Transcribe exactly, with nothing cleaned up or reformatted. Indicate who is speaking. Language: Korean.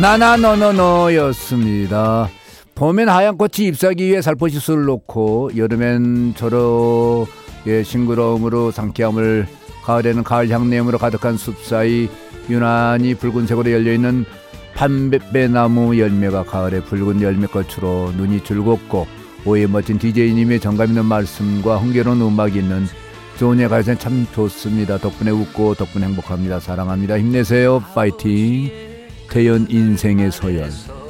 Speaker 1: 나나노노노였습니다. 봄엔 하얀 꽃이 잎사귀 위에 살포시 술을 놓고 여름엔 저렇게 싱그러움으로 상쾌함을, 가을에는 가을 향내음으로 가득한 숲 사이 유난히 붉은색으로 열려있는 판배나무 열매가 가을의 붉은 열매꽃으로 눈이 즐겁고, 오해 멋진 디제이님의 정감있는 말씀과 흥겨로운 음악이 있는 좋은 예 가요는 참 좋습니다. 덕분에 웃고 덕분에 행복합니다. 사랑합니다. 힘내세요. 파이팅. 태연 인생의 소연.